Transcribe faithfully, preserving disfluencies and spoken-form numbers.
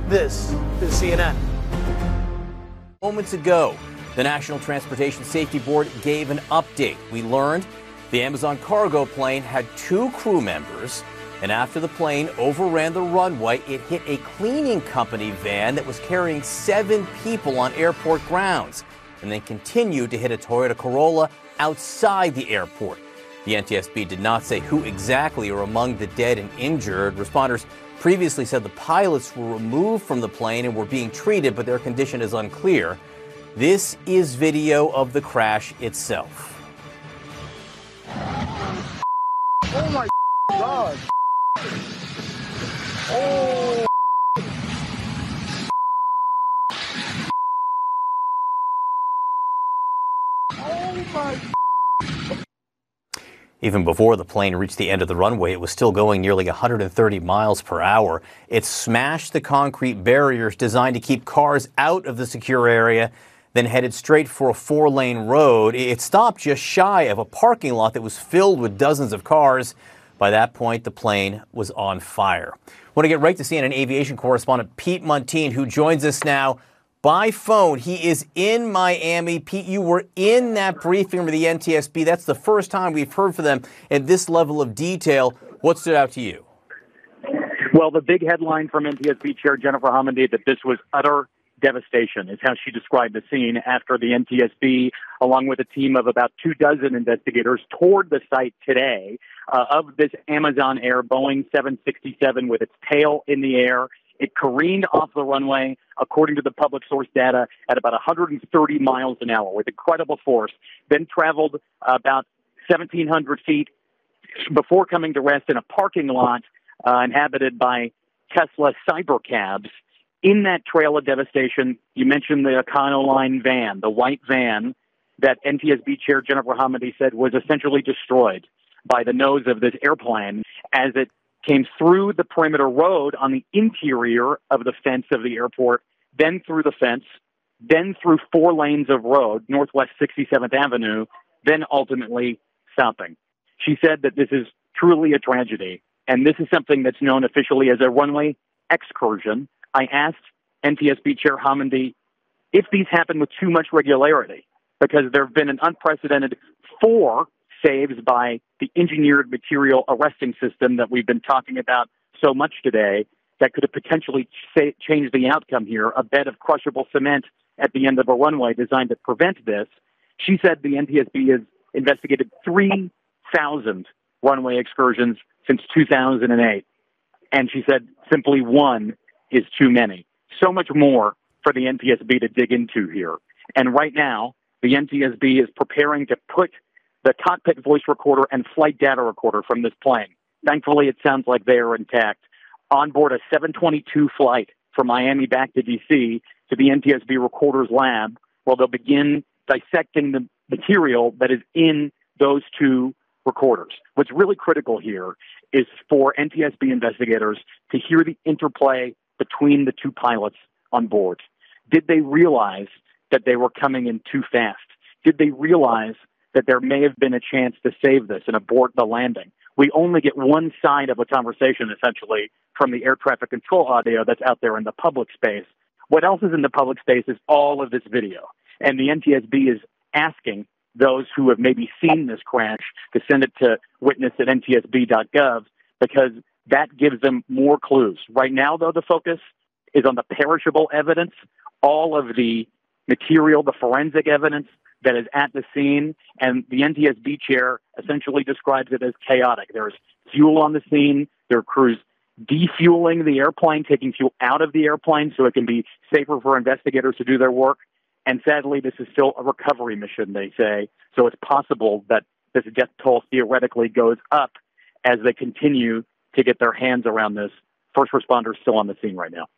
This is C N N. Moments ago, the National Transportation Safety Board gave an update. We learned the Amazon cargo plane had two crew members, and after the plane overran the runway, it hit a cleaning company van that was carrying seven people on airport grounds, and then continued to hit a Toyota Corolla outside the airport. The N T S B did not say who exactly are among the dead and injured. Responders previously said the pilots were removed from the plane and were being treated, but their condition is unclear. This is video of the crash itself. Oh my God. Oh. Oh my. Even before the plane reached the end of the runway, it was still going nearly one hundred thirty miles per hour. It smashed the concrete barriers designed to keep cars out of the secure area, then headed straight for a four-lane road. It stopped just shy of a parking lot that was filled with dozens of cars. By that point, the plane was on fire. I want to get right to C N N aviation correspondent Pete Muntean, who joins us now by phone. He is in Miami. Pete, you were in that briefing with the N T S B. That's the first time we've heard from them in this level of detail. What stood out to you? Well, the big headline from N T S B Chair Jennifer Homendy that this was utter devastation is how she described the scene after the N T S B, along with a team of about two dozen investigators, toured the site today uh, of this Amazon Air Boeing seven sixty-seven with its tail in the air. It careened off the runway, according to the public source data, at about one hundred thirty miles an hour with incredible force, then traveled about seventeen hundred feet before coming to rest in a parking lot uh, inhabited by Tesla Cybercabs. In that trail of devastation, you mentioned the Econoline van, the white van that N T S B Chair Jennifer Homendy said was essentially destroyed by the nose of this airplane as it came through the perimeter road on the interior of the fence of the airport, then through the fence, then through four lanes of road, Northwest sixty-seventh Avenue, then ultimately stopping. She said that this is truly a tragedy, and this is something that's known officially as a runway excursion. I asked N T S B Chair Homendy if these happen with too much regularity, because there have been an unprecedented four saves by the engineered material arresting system that we've been talking about so much today that could have potentially ch- changed the outcome here, a bed of crushable cement at the end of a runway designed to prevent this. She said the N T S B has investigated three thousand runway excursions since two thousand eight. And she said simply one is too many. So much more for the N T S B to dig into here. And right now, the N T S B is preparing to put the cockpit voice recorder and flight data recorder from this plane. Thankfully, it sounds like they are intact. On board a seven twenty-two flight from Miami back to D C to the N T S B recorder's lab, where they'll begin dissecting the material that is in those two recorders. What's really critical here is for N T S B investigators to hear the interplay between the two pilots on board. Did they realize that they were coming in too fast? Did they realize that there may have been a chance to save this and abort the landing? We only get one side of a conversation, essentially, from the air traffic control audio that's out there in the public space. What else is in the public space is all of this video. And the N T S B is asking those who have maybe seen this crash to send it to witness at N T S B dot gov, because that gives them more clues. Right now, though, the focus is on the perishable evidence, all of the material, the forensic evidence that is at the scene, and the N T S B chair essentially describes it as chaotic. There's fuel on the scene. There are crews defueling the airplane, taking fuel out of the airplane so it can be safer for investigators to do their work. And sadly, this is still a recovery mission, they say, so it's possible that this death toll theoretically goes up as they continue to get their hands around this. First responders still on the scene right now.